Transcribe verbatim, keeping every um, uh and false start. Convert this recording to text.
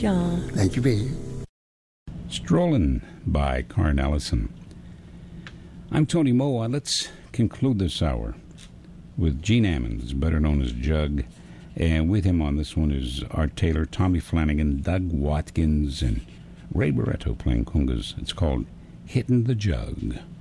John. Thank you, babe. Strolling by Carn Allison. I'm Tony Moa. Let's conclude this hour with Gene Ammons, better known as Jug. And with him on this one is Art Taylor, Tommy Flanagan, Doug Watkins, and Ray Barretto playing congas. It's called Hittin' the Jug.